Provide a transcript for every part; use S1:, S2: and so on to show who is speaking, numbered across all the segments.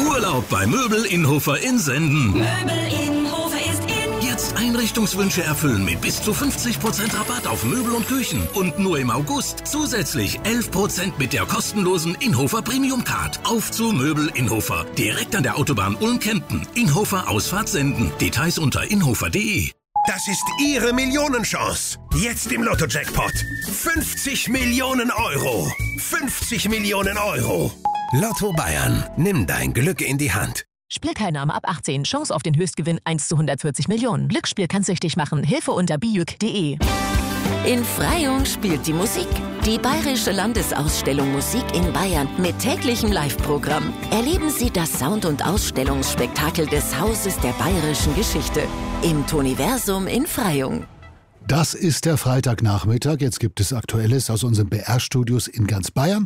S1: Urlaub bei Möbel Inhofer in Senden.
S2: Möbel Inhofer ist in.
S1: Jetzt Einrichtungswünsche erfüllen mit bis zu 50% Rabatt auf Möbel und Küchen. Und nur im August zusätzlich 11% mit der kostenlosen Inhofer Premium Card. Auf zu Möbel Inhofer. Direkt an der Autobahn Ulm-Kempten. Inhofer Ausfahrt Senden. Details unter inhofer.de.
S3: Das ist Ihre Millionenchance. Jetzt im Lotto-Jackpot. 50 Millionen Euro. 50 Millionen Euro. Lotto Bayern. Nimm dein Glück in die Hand.
S4: Spielteilnahme ab 18. Chance auf den Höchstgewinn 1 zu 140 Millionen. Glücksspiel kann süchtig machen. Hilfe unter bijuk.de.
S5: In Freyung spielt die Musik. Die Bayerische Landesausstellung Musik in Bayern mit täglichem Live-Programm. Erleben Sie das Sound- und Ausstellungsspektakel des Hauses der bayerischen Geschichte im Toniversum in Freyung.
S6: Das ist der Freitagnachmittag. Jetzt gibt es Aktuelles aus unseren BR-Studios in ganz Bayern,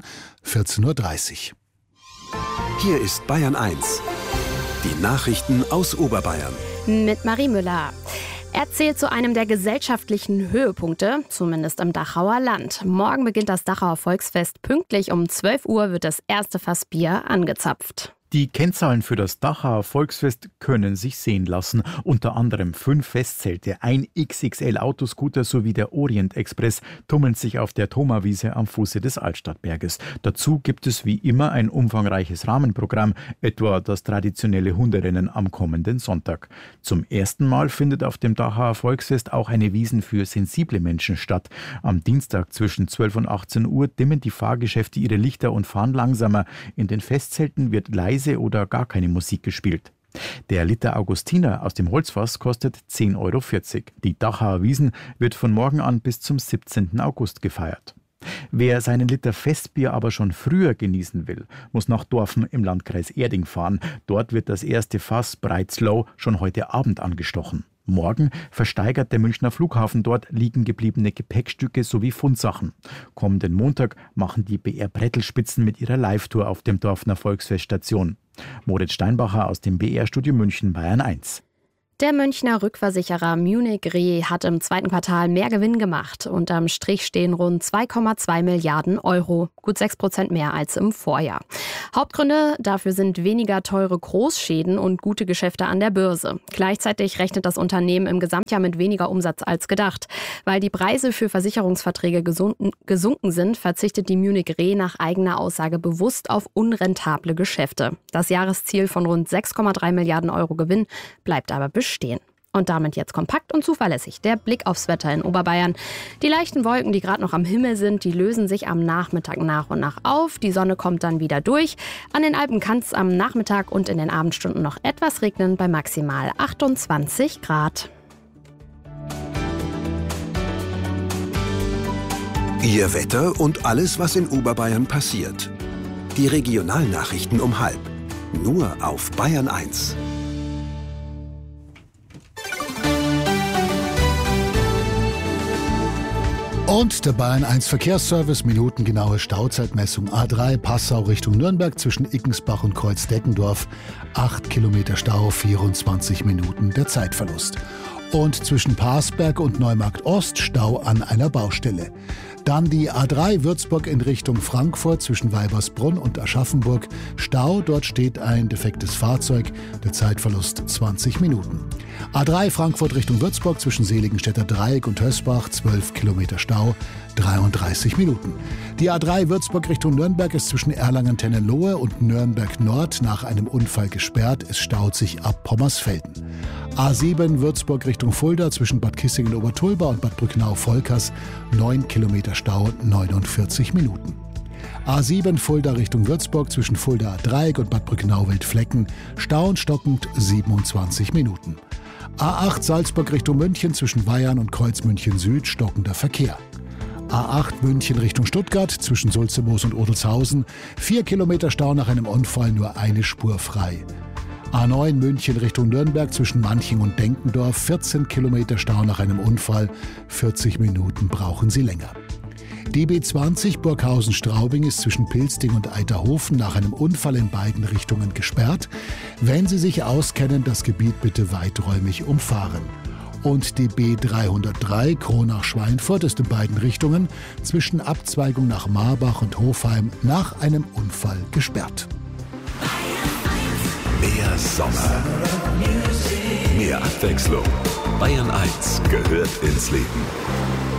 S6: 14.30 Uhr.
S7: Hier ist Bayern 1. Die Nachrichten aus Oberbayern.
S8: Mit Marie Müller. Er zählt zu einem der gesellschaftlichen Höhepunkte, zumindest im Dachauer Land. Morgen beginnt das Dachauer Volksfest. Pünktlich um 12 Uhr wird das erste Fass Bier angezapft.
S9: Die Kennzahlen für das Dachauer Volksfest können sich sehen lassen. Unter anderem 5 Festzelte, ein XXL-Autoscooter sowie der Orient Express tummeln sich auf der Thoma-Wiese am Fuße des Altstadtberges. Dazu gibt es wie immer ein umfangreiches Rahmenprogramm, etwa das traditionelle Hunderennen am kommenden Sonntag. Zum ersten Mal findet auf dem Dachauer Volksfest auch eine Wiesn für sensible Menschen statt. Am Dienstag zwischen 12 und 18 Uhr dimmen die Fahrgeschäfte ihre Lichter und fahren langsamer. In den Festzelten wird leise oder gar keine Musik gespielt. Der Liter Augustiner aus dem Holzfass kostet 10,40 Euro. Die Dachauer Wiesn wird von morgen an bis zum 17. August gefeiert. Wer seinen Liter Festbier aber schon früher genießen will, muss nach Dorfen im Landkreis Erding fahren. Dort wird das erste Fass Breizlau schon heute Abend angestochen. Morgen versteigert der Münchner Flughafen dort liegen gebliebene Gepäckstücke sowie Fundsachen. Kommenden Montag machen die BR Brettelspitzen mit ihrer Live-Tour auf dem Dorfner Volksfeststation. Moritz Steinbacher aus dem BR-Studio München, Bayern 1.
S8: Der Münchner Rückversicherer Munich Re hat im zweiten Quartal mehr Gewinn gemacht. Unterm Strich stehen rund 2,2 Milliarden Euro, gut 6% mehr als im Vorjahr. Hauptgründe dafür sind weniger teure Großschäden und gute Geschäfte an der Börse. Gleichzeitig rechnet das Unternehmen im Gesamtjahr mit weniger Umsatz als gedacht. Weil die Preise für Versicherungsverträge gesunken sind, verzichtet die Munich Re nach eigener Aussage bewusst auf unrentable Geschäfte. Das Jahresziel von rund 6,3 Milliarden Euro Gewinn bleibt aber bestehen. Und damit jetzt kompakt und zuverlässig der Blick aufs Wetter in Oberbayern. Die leichten Wolken, die gerade noch am Himmel sind, die lösen sich am Nachmittag nach und nach auf. Die Sonne kommt dann wieder durch. An den Alpen kann es am Nachmittag und in den Abendstunden noch etwas regnen bei maximal 28 Grad.
S7: Ihr Wetter und alles, was in Oberbayern passiert. Die Regionalnachrichten um 12:30. Nur auf Bayern 1.
S6: Und der Bayern 1 Verkehrsservice, minutengenaue Stauzeitmessung A3 Passau Richtung Nürnberg zwischen Iggensbach und Kreuzdeckendorf. 8 Kilometer Stau, 24 Minuten der Zeitverlust. Und zwischen Parsberg und Neumarkt Ost Stau an einer Baustelle. Dann die A3 Würzburg in Richtung Frankfurt zwischen Weibersbrunn und Aschaffenburg. Stau, dort steht ein defektes Fahrzeug. Der Zeitverlust 20 Minuten. A3 Frankfurt Richtung Würzburg zwischen Seligenstädter Dreieck und Hösbach. 12 Kilometer Stau, 33 Minuten. Die A3 Würzburg Richtung Nürnberg ist zwischen Erlangen-Tennenlohe und Nürnberg Nord nach einem Unfall gesperrt. Es staut sich ab Pommersfelden. A7 Würzburg Richtung Fulda zwischen Bad Kissingen-Obertulba und Bad Brücknau-Volkers. 9 Kilometer Stau, 49 Minuten. A7 Fulda Richtung Würzburg zwischen Fulda Dreieck und Bad Brücknau-Wildflecken. Stau stockend 27 Minuten. A8 Salzburg Richtung München zwischen Weyarn und Kreuzmünchen Süd stockender Verkehr. A8 München Richtung Stuttgart zwischen Sulzemoos und Odelshausen. 4 Kilometer Stau nach einem Unfall, nur eine Spur frei. A9 München Richtung Nürnberg zwischen Manching und Denkendorf. 14 Kilometer Stau nach einem Unfall. 40 Minuten brauchen Sie länger. Die B20 Burghausen-Straubing ist zwischen Pilsting und Eiterhofen nach einem Unfall in beiden Richtungen gesperrt. Wenn Sie sich auskennen, das Gebiet bitte weiträumig umfahren. Und die B303 Kronach-Schweinfurt ist in beiden Richtungen zwischen Abzweigung nach Marbach und Hofheim nach einem Unfall gesperrt.
S2: Bayern 1
S10: Mehr Sommer. Mehr Abwechslung. Bayern 1 gehört ins Leben.